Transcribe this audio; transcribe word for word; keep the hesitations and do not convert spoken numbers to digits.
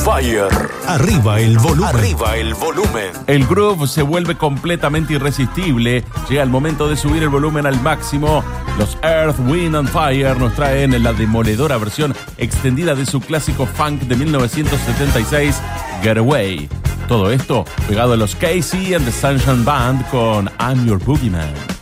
Fire. Arriba el volumen. Arriba el volumen. El groove se vuelve completamente irresistible. Llega el momento de subir el volumen al máximo. Los Earth, Wind and Fire nos traen la demoledora versión extendida de su clásico funk de mil novecientos setenta y seis, Get Away. Todo esto pegado a los Casey and the Sunshine Band con I'm Your Boogeyman.